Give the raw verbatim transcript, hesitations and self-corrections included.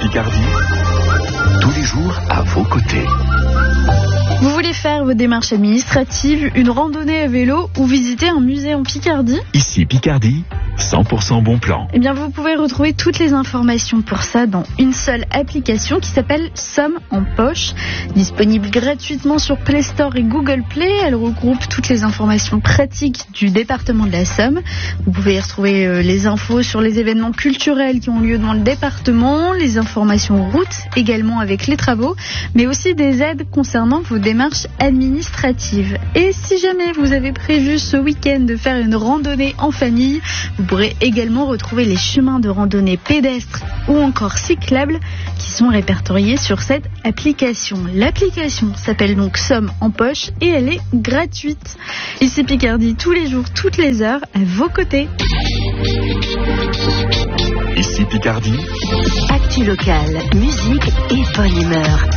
Picardie, tous les jours à vos côtés. Vous voulez faire vos démarches administratives, une randonnée à vélo ou visiter un musée en Picardie ? Ici Picardie, cent pour cent bon plan. Eh bien, vous pouvez retrouver toutes les informations pour ça dans une seule application qui s'appelle Somme en poche. Disponible gratuitement sur Play Store et Google Play, elle regroupe toutes les informations pratiques du département de la Somme. Vous pouvez y retrouver euh, les infos sur les événements culturels qui ont lieu dans le département, les informations routes également avec les travaux, mais aussi des aides concernant vos démarches administratives. Et si jamais vous avez prévu ce week-end de faire une randonnée en famille, vous pourrez également retrouver les chemins de randonnée pédestres ou encore cyclables qui sont répertoriés sur cette application. L'application s'appelle donc Somme en poche et elle est gratuite. Ici Picardie, tous les jours, toutes les heures, à vos côtés. Ici Picardie, Actu locale, musique et bonne humeur.